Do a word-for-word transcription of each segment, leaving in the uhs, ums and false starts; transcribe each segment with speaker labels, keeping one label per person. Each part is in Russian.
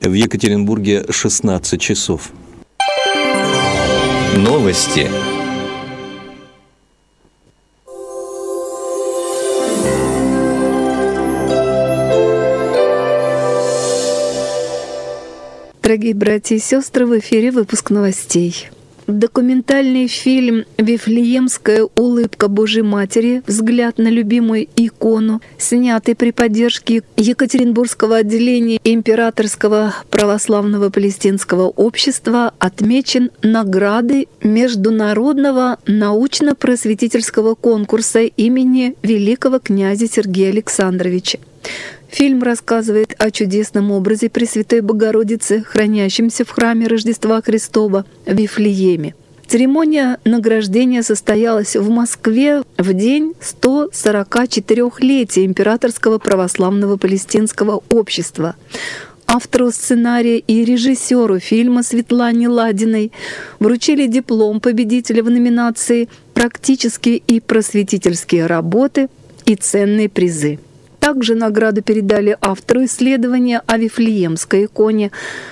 Speaker 1: В Екатеринбурге шестнадцать часов.
Speaker 2: Новости.
Speaker 3: Дорогие братья и сестры, в эфире выпуск новостей. Документальный фильм «Вифлеемская улыбка Божьей Матери. Взгляд на любимую икону», снятый при поддержке Екатеринбургского отделения Императорского православного палестинского общества, отмечен наградой Международного научно-просветительского конкурса имени великого князя Сергея Александровича. Фильм рассказывает о чудесном образе Пресвятой Богородицы, хранящемся в храме Рождества Христова в Вифлееме. Церемония награждения состоялась в Москве в день сто сорокачетырёхлетия Императорского православного палестинского общества. Автору сценария и режиссеру фильма Светлане Ладиной вручили диплом победителя в номинации «Практические и просветительские работы» и ценные призы. Также награду передали автору исследования о Вифлеемской иконе,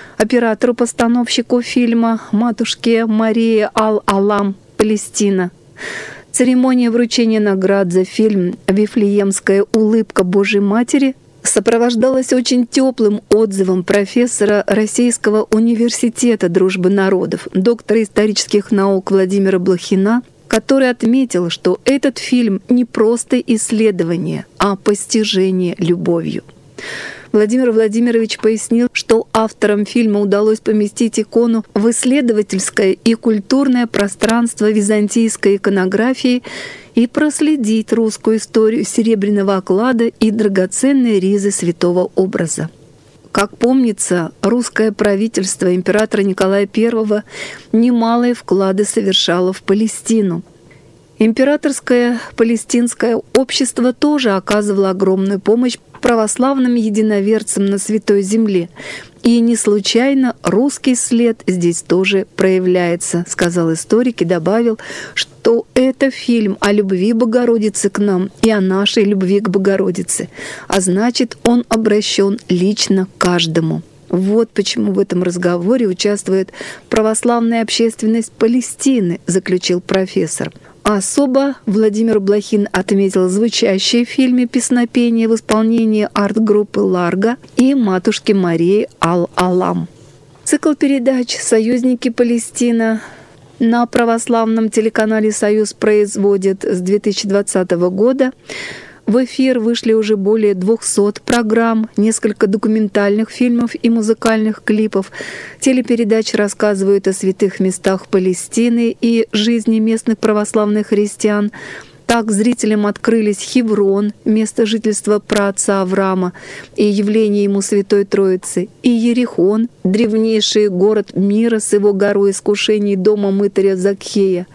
Speaker 3: оператору-постановщику фильма матушке Марии Ал-Алам, Палестина. Церемония вручения наград за фильм «Вифлеемская улыбка Божьей Матери» сопровождалась очень теплым отзывом профессора Российского университета дружбы народов, доктора исторических наук Владимира Блохина, который отметил, что этот фильм не просто исследование, а постижение любовью. Владимир Владимирович пояснил, что авторам фильма удалось поместить икону в исследовательское и культурное пространство византийской иконографии и проследить русскую историю серебряного оклада и драгоценной ризы святого образа. Как помнится, русское правительство императора Николая Первого немалые вклады совершало в Палестину. Императорское палестинское общество тоже оказывало огромную помощь православным единоверцам на Святой Земле. И не случайно русский след здесь тоже проявляется, сказал историк и добавил, что это фильм о любви Богородицы к нам и о нашей любви к Богородице, а значит, он обращен лично к каждому. Вот почему в этом разговоре участвует православная общественность Палестины, заключил профессор. А особо Владимир Блохин отметил звучащее в фильме песнопение в исполнении арт-группы «Ларго» и матушки Марии Ал-Алам. Цикл передач «Союзники Палестина» на православном телеканале «Союз» производит с две тысячи двадцатого года. В эфир вышли уже более двухсот программ, несколько документальных фильмов и музыкальных клипов. Телепередачи рассказывают о святых местах Палестины и жизни местных православных христиан. Так зрителям открылись Хеврон, место жительства праотца Авраама и явление ему Святой Троицы, и Ерихон, древнейший город мира с его горой искушений дома мытаря Закхея,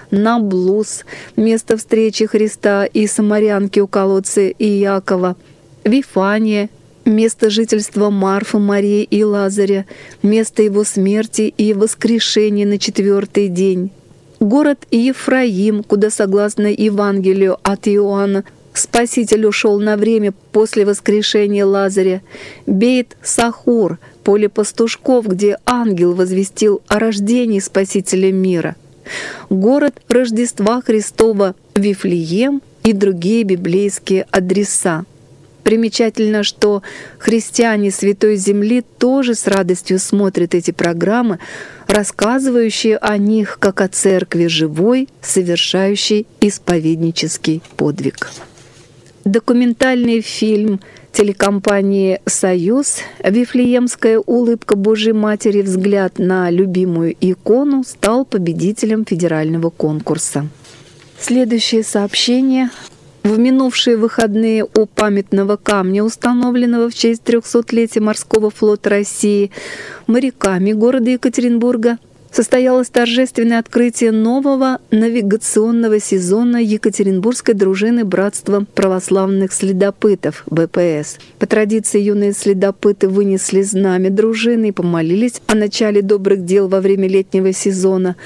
Speaker 3: Наблус, место встречи Христа и самарянки у колодца Иакова, Вифания, место жительства Марфы, Марии и Лазаря, место его смерти и воскрешения на четвертый день. Город Ефраим, куда, согласно Евангелию от Иоанна, Спаситель ушел на время после воскрешения Лазаря. Бейт-Сахур, поле пастушков, где ангел возвестил о рождении Спасителя мира. Город Рождества Христова Вифлеем и другие библейские адреса. Примечательно, что христиане Святой Земли тоже с радостью смотрят эти программы, рассказывающие о них как о церкви живой, совершающей исповеднический подвиг. Документальный фильм телекомпании «Союз» «Вифлеемская улыбка Божьей Матери. Взгляд на любимую икону» стал победителем федерального конкурса. Следующее сообщение. В минувшие выходные у памятного камня, установленного в честь трехсотлетия морского флота России моряками города Екатеринбурга, состоялось торжественное открытие нового навигационного сезона Екатеринбургской дружины Братства православных следопытов (бэ пэ эс). По традиции юные следопыты вынесли знамя дружины и помолились о начале добрых дел во время летнего сезона.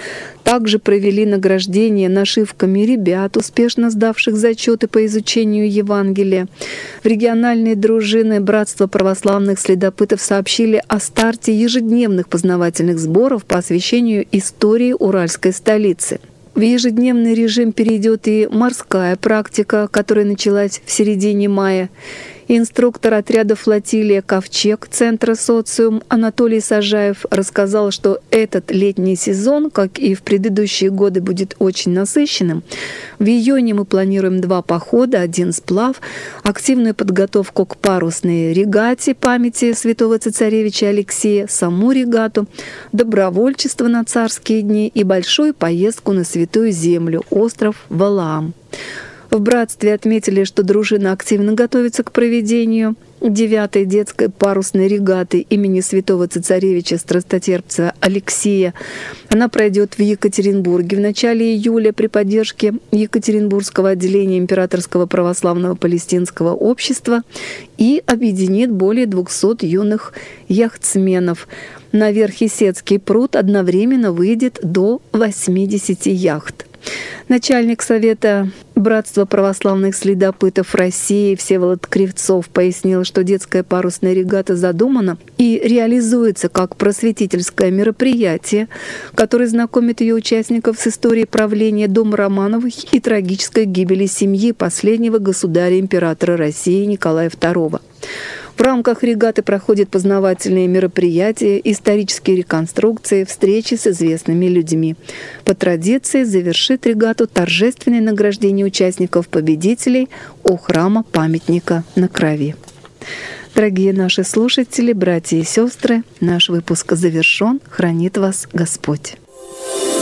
Speaker 3: Также провели награждение нашивками ребят, успешно сдавших зачеты по изучению Евангелия. В региональные дружины Братства православных следопытов сообщили о старте ежедневных познавательных сборов по освящению истории уральской столицы. В ежедневный режим перейдет и морская практика, которая началась в середине мая. Инструктор отряда флотилия «Ковчег» Центра «Социум» Анатолий Сажаев рассказал, что этот летний сезон, как и в предыдущие годы, будет очень насыщенным. В июне мы планируем два похода, один сплав, активную подготовку к парусной регате памяти святого цесаревича Алексея, саму регату, добровольчество на царские дни и большую поездку на Святую Землю, остров Валаам. В братстве отметили, что дружина активно готовится к проведению девятой детской парусной регаты имени святого цесаревича страстотерпца Алексея. Она пройдет в Екатеринбурге в начале июля при поддержке Екатеринбургского отделения Императорского православного палестинского общества и объединит более двухсот юных яхтсменов. На Верхесецкий пруд одновременно выйдет до восьмидесяти яхт. Начальник Совета Братства православных следопытов России Всеволод Кривцов пояснил, что детская парусная регата задумана и реализуется как просветительское мероприятие, которое знакомит ее участников с историей правления дома Романовых и трагической гибели семьи последнего государя-императора России Николая второго. В рамках регаты проходят познавательные мероприятия, исторические реконструкции, встречи с известными людьми. По традиции завершит регату торжественное награждение участников-победителей у храма памятника на Крови. Дорогие наши слушатели, братья и сестры, наш выпуск завершен. Хранит вас Господь.